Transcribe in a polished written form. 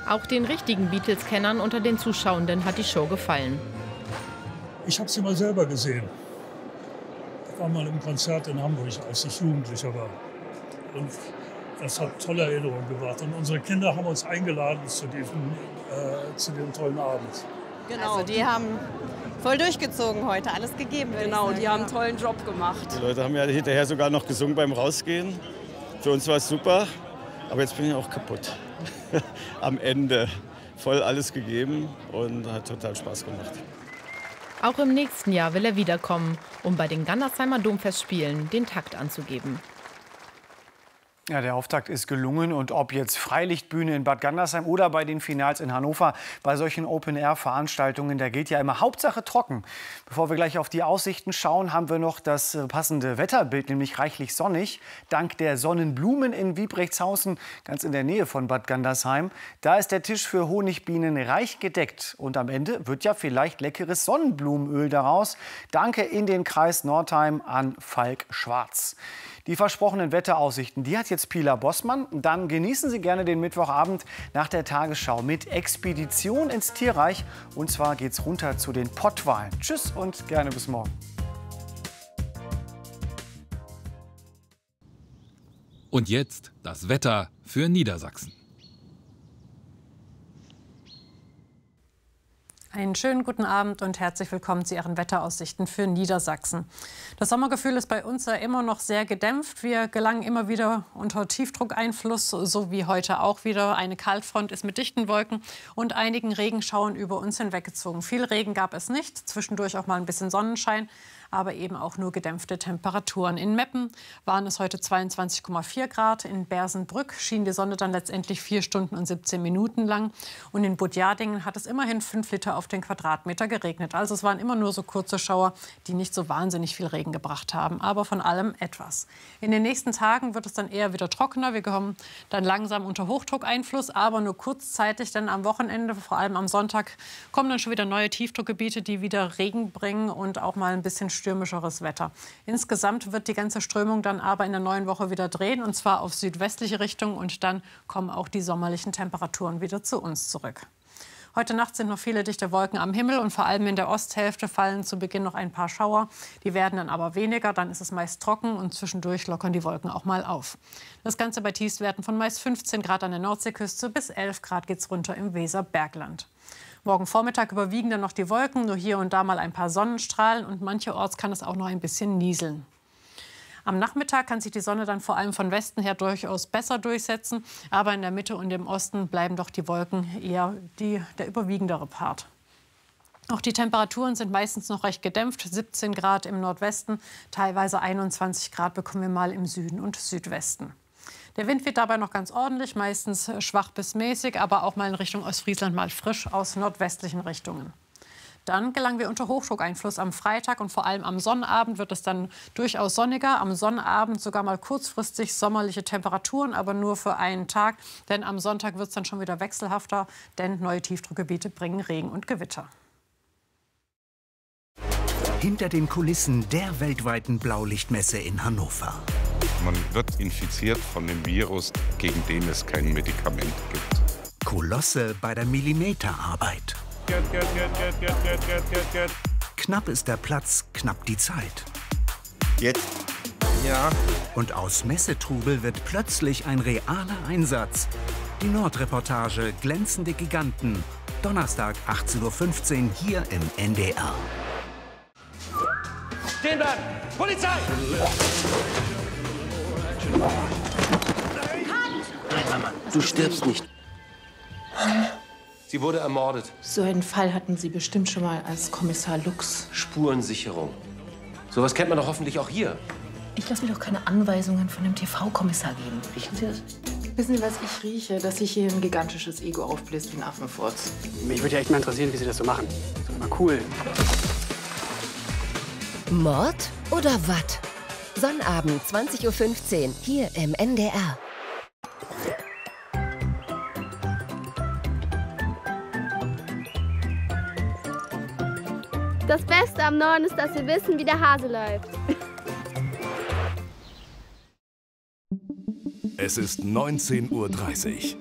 Auch den richtigen Beatles-Kennern unter den Zuschauenden hat die Show gefallen. Ich habe sie mal selber gesehen. Ich war mal im Konzert in Hamburg, als ich Jugendlicher war. Und das hat tolle Erinnerungen gebracht. Und unsere Kinder haben uns eingeladen zu dem tollen Abend. Genau, also die haben voll durchgezogen heute, alles gegeben. Genau, die haben einen tollen Job gemacht. Die Leute haben ja hinterher sogar noch gesungen beim Rausgehen. Für uns war es super, aber jetzt bin ich auch kaputt. Am Ende voll alles gegeben und hat total Spaß gemacht. Auch im nächsten Jahr will er wiederkommen, um bei den Gandersheimer Domfestspielen den Takt anzugeben. Ja, der Auftakt ist gelungen und ob jetzt Freilichtbühne in Bad Gandersheim oder bei den Finals in Hannover, bei solchen Open-Air-Veranstaltungen, da gilt ja immer Hauptsache trocken. Bevor wir gleich auf die Aussichten schauen, haben wir noch das passende Wetterbild, nämlich reichlich sonnig. Dank der Sonnenblumen in Wiebrechtshausen, ganz in der Nähe von Bad Gandersheim, da ist der Tisch für Honigbienen reich gedeckt. Und am Ende wird ja vielleicht leckeres Sonnenblumenöl daraus. Danke in den Kreis Nordheim an Falk Schwarz. Die versprochenen Wetteraussichten, die hat jetzt Pila Bossmann. Dann genießen Sie gerne den Mittwochabend nach der Tagesschau mit Expedition ins Tierreich. Und zwar geht's runter zu den Pottwalen. Tschüss und gerne bis morgen. Und jetzt das Wetter für Niedersachsen. Einen schönen guten Abend und herzlich willkommen zu Ihren Wetteraussichten für Niedersachsen. Das Sommergefühl ist bei uns ja immer noch sehr gedämpft. Wir gelangen immer wieder unter Tiefdruckeinfluss, so wie heute auch wieder. Eine Kaltfront ist mit dichten Wolken und einigen Regenschauern über uns hinweggezogen. Viel Regen gab es nicht, zwischendurch auch mal ein bisschen Sonnenschein, aber eben auch nur gedämpfte Temperaturen. In Meppen waren es heute 22,4 Grad. In Bersenbrück schien die Sonne dann letztendlich 4 Stunden und 17 Minuten lang. Und in Budjadingen hat es immerhin 5 Liter auf den Quadratmeter geregnet. Also es waren immer nur so kurze Schauer, die nicht so wahnsinnig viel Regen gebracht haben, aber von allem etwas. In den nächsten Tagen wird es dann eher wieder trockener. Wir kommen dann langsam unter Hochdruckeinfluss, aber nur kurzzeitig, denn am Wochenende, vor allem am Sonntag, kommen dann schon wieder neue Tiefdruckgebiete, die wieder Regen bringen und auch mal ein bisschen stürmischeres Wetter. Insgesamt wird die ganze Strömung dann aber in der neuen Woche wieder drehen, und zwar auf südwestliche Richtung, und dann kommen auch die sommerlichen Temperaturen wieder zu uns zurück. Heute Nacht sind noch viele dichte Wolken am Himmel und vor allem in der Osthälfte fallen zu Beginn noch ein paar Schauer. Die werden dann aber weniger, dann ist es meist trocken und zwischendurch lockern die Wolken auch mal auf. Das Ganze bei Tiefstwerten von meist 15 Grad an der Nordseeküste bis 11 Grad geht's runter im Weserbergland. Morgen Vormittag überwiegen dann noch die Wolken, nur hier und da mal ein paar Sonnenstrahlen und mancherorts kann es auch noch ein bisschen nieseln. Am Nachmittag kann sich die Sonne dann vor allem von Westen her durchaus besser durchsetzen, aber in der Mitte und im Osten bleiben doch die Wolken eher der überwiegendere Part. Auch die Temperaturen sind meistens noch recht gedämpft, 17 Grad im Nordwesten, teilweise 21 Grad bekommen wir mal im Süden und Südwesten. Der Wind wird dabei noch ganz ordentlich, meistens schwach bis mäßig, aber auch mal in Richtung Ostfriesland mal frisch aus nordwestlichen Richtungen. Dann gelangen wir unter Hochdruckeinfluss am Freitag und vor allem am Sonnabend wird es dann durchaus sonniger. Am Sonnabend sogar mal kurzfristig sommerliche Temperaturen, aber nur für einen Tag. Denn am Sonntag wird es dann schon wieder wechselhafter, denn neue Tiefdruckgebiete bringen Regen und Gewitter. Hinter den Kulissen der weltweiten Blaulichtmesse in Hannover. Man wird infiziert von dem Virus, gegen den es kein Medikament gibt. Kolosse bei der Millimeterarbeit. Knapp ist der Platz, knapp die Zeit. Jetzt? Ja. Und aus Messetrubel wird plötzlich ein realer Einsatz. Die Nordreportage Glänzende Giganten. Donnerstag 18:15 Uhr hier im NDR. Stehen bleiben! Polizei! Nein, Mama, du stirbst nicht. Sie wurde ermordet. So einen Fall hatten Sie bestimmt schon mal als Kommissar Lux. Spurensicherung. Sowas kennt man doch hoffentlich auch hier. Ich lasse mir doch keine Anweisungen von dem TV-Kommissar geben. Riechen Sie das? Wissen Sie, was ich rieche? Dass sich hier ein gigantisches Ego aufbläst wie ein Affenfurz. Mich würde ja echt mal interessieren, wie Sie das so machen. Das ist mal cool. Mord oder Watt? Sonnabend 20:15 Uhr hier im NDR. Das Beste am Norden ist, dass wir wissen, wie der Hase läuft. Es ist 19:30 Uhr.